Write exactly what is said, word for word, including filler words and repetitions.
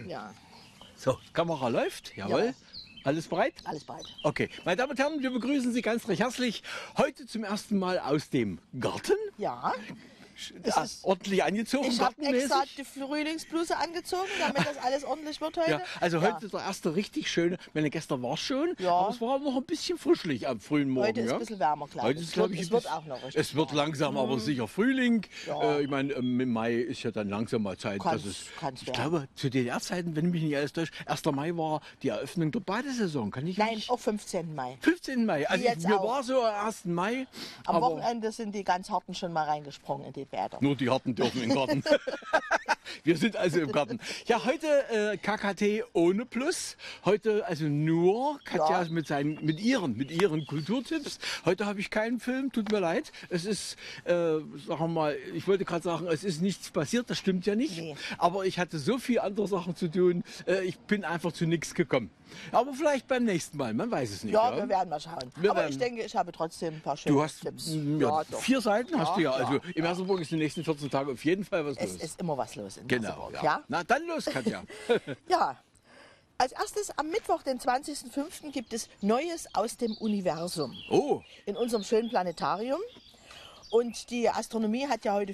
Ja. So, Kamera läuft, jawohl. Ja. Alles bereit? Alles bereit. Okay, meine Damen und Herren, wir begrüßen Sie ganz recht herzlich. Heute zum ersten Mal aus dem Garten. Ja. Ja, ordentlich angezogen, Ich habe extra gartenmäßig. die Frühlingsbluse angezogen, damit das alles ordentlich wird heute. Ja, also heute Ja. ist der erste richtig schöne. Meine gestern war es schon, Ja. aber es war noch ein bisschen frischlich am frühen Morgen. Heute ist ja. ein bisschen wärmer, glaube Heute ich. ist, glaube Es ich, wird- ein es wird bisschen- auch noch richtig Es wird warm. langsam, aber sicher Frühling. Ja. Äh, ich meine, ähm, im Mai ist ja dann langsam mal Zeit. Kann's- dass es, kann's ich werden. glaube, zu D D R-Zeiten, wenn mich nicht alles täuscht, erster Mai war die Eröffnung der Badesaison. Kann ich Nein, nicht? auch fünfzehnten Mai. fünfzehnten Mai. Also ich, jetzt mir auch. war so am ersten Mai. Am aber Wochenende sind die ganz Harten schon mal reingesprungen in die Bäder. Nur die Harten dürfen im Garten. Wir sind also im Garten. Ja, heute äh, K K T ohne Plus. Heute also nur Katja Ja. mit, seinen, mit, ihren, mit ihren Kulturtipps. Heute habe ich keinen Film, tut mir leid. Es ist, äh, sagen wir mal, ich wollte gerade sagen, es ist nichts passiert, das stimmt ja nicht. Nee. Aber ich hatte so viele andere Sachen zu tun, äh, ich bin einfach zu nichts gekommen. Aber vielleicht beim nächsten Mal, man weiß es nicht. Ja, Ja, wir werden mal schauen. Wir Aber werden- ich denke, ich habe trotzdem ein paar schöne Du hast Tipps. mm, ja, doch. vier Seiten hast du ja. Ja, Also ja, im Merseburg ist die nächsten vierzehn Tage auf jeden Fall was Es los. ist immer was los in Genau, Merseburg, ja. ja? Na dann los, Katja. Ja. Als erstes am Mittwoch, den zwanzigsten fünften gibt es Neues aus dem Universum Oh, in unserem schönen Planetarium. Und die Astronomie hat ja heute